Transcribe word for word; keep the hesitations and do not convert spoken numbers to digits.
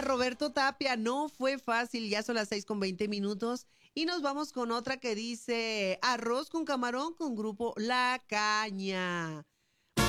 a Roberto Tapia. No fue fácil, ya son las seis con veinte minutos. Y nos vamos con otra que dice arroz con camarón con grupo La Caña.